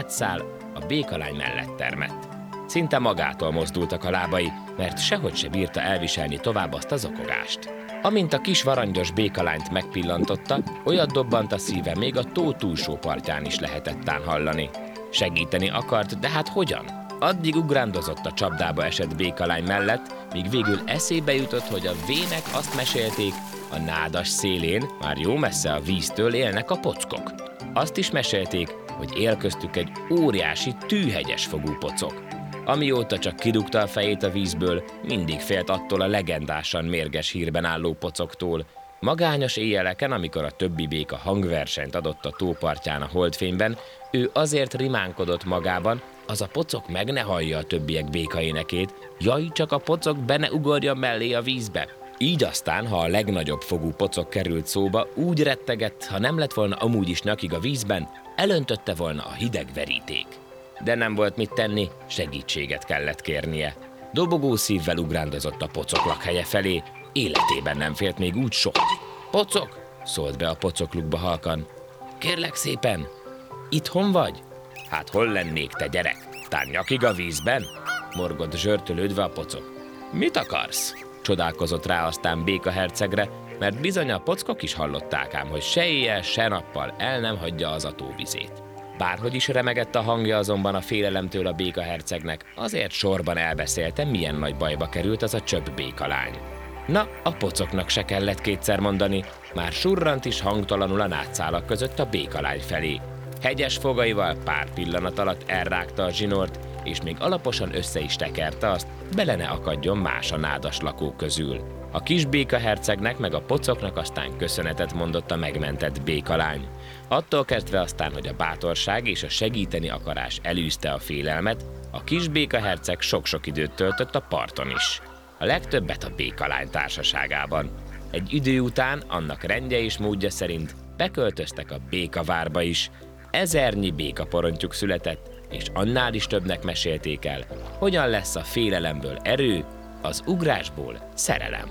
szál a békalány mellett termett. Szinte magától mozdultak a lábai, mert sehogy se bírta elviselni tovább azt a zokogást. Amint a kis varangyos békalányt megpillantotta, olyat dobbant a szíve, még a tó túlsó partján is lehetett tán hallani. Segíteni akart, de hát hogyan? Addig ugrándozott a csapdába esett békalány mellett, míg végül eszébe jutott, hogy a vének azt mesélték, a nádas szélén, már jó messze a víztől élnek a pockok. Azt is mesélték, hogy él köztük egy óriási tűhegyes fogú pocok. Amióta csak kidugta a fejét a vízből, mindig félt attól a legendásan mérges hírben álló pocoktól. Magányos éjjeleken, amikor a többi béka hangversenyt adott a tópartján a holdfényben, ő azért rimánkodott magában, az a pocok meg ne hallja a többiek béka énekét, jaj, csak a pocok be ne ugorja mellé a vízbe. Így aztán, ha a legnagyobb fogú pocok került szóba, úgy rettegett, ha nem lett volna amúgy is nyakig a vízben, elöntötte volna a hideg veríték. De nem volt mit tenni, segítséget kellett kérnie. Dobogó szívvel ugrándozott a pocok lakhelye felé, életében nem félt még úgy soha. Pocok! Szólt be a pocoklukba halkan. Kérlek szépen, itthon vagy? Hát hol lennék, te gyerek? Tán nyakig a vízben? Morgott zsörtölődve a pocok. Mit akarsz? Csodálkozott rá aztán béka hercegre, mert bizony a pockok is hallották ám, hogy se éjjel, se nappal el nem hagyja az a tóvizét. Bárhogy is remegett a hangja azonban a félelemtől a béka hercegnek, azért sorban elbeszélte, milyen nagy bajba került az a csöpp békalány. Na, a pocoknak se kellett kétszer mondani, már surrant is hangtalanul a nátszálak között a békalány felé. Hegyes fogaival pár pillanat alatt elrágta a zsinort, és még alaposan össze is tekerte azt, bele ne akadjon más a nádas lakók közül. A kis béka hercegnek meg a pocoknak aztán köszönetet mondott a megmentett békalány. Attól kezdve aztán, hogy a bátorság és a segíteni akarás elűzte a félelmet, a kis béka herceg sok-sok időt töltött a parton is. A legtöbbet a békalány társaságában. Egy idő után, annak rendje és módja szerint beköltöztek a békavárba is. 1000 békaporontyuk született, és annál is többnek mesélték el, hogyan lesz a félelemből erő, az ugrásból szerelem.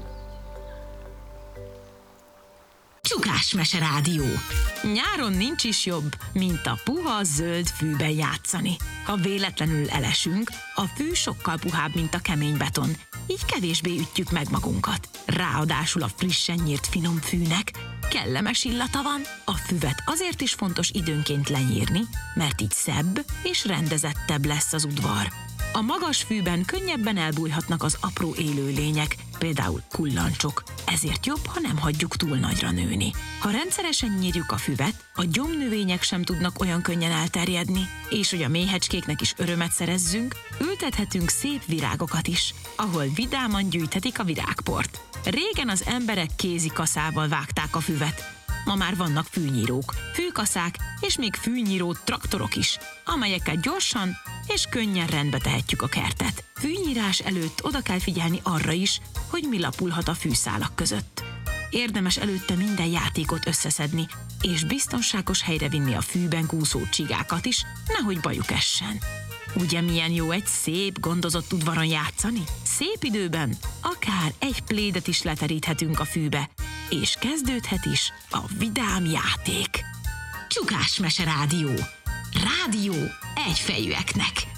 Csukásmese Rádió. Nyáron nincs is jobb, mint a puha zöld fűben játszani. Ha véletlenül elesünk, a fű sokkal puhább, mint a kemény beton, így kevésbé ütjük meg magunkat. Ráadásul a frissen nyírt finom fűnek kellemes illata van. A füvet azért is fontos időnként lenyírni, mert így szebb és rendezettebb lesz az udvar. A magas fűben könnyebben elbújhatnak az apró élőlények, például kullancsok, ezért jobb, ha nem hagyjuk túl nagyra nőni. Ha rendszeresen nyírjuk a füvet, a gyomnövények sem tudnak olyan könnyen elterjedni, és hogy a méhecskéknek is örömet szerezzünk, ültethetünk szép virágokat is, ahol vidáman gyűjthetik a virágport. Régen az emberek kézi kaszával vágták a füvet, ma már vannak fűnyírók, fűkaszák és még fűnyíró traktorok is, amelyekkel gyorsan és könnyen rendbe tehetjük a kertet. Fűnyírás előtt oda kell figyelni arra is, hogy mi lapulhat a fűszálak között. Érdemes előtte minden játékot összeszedni, és biztonságos helyre vinni a fűben kúszó csigákat is, nehogy bajuk essen. Ugye milyen jó egy szép, gondozott udvaron játszani? Szép időben akár egy plédet is leteríthetünk a fűbe, és kezdődhet is a vidám játék. Csukásmese Rádió. Rádió egyfejűeknek.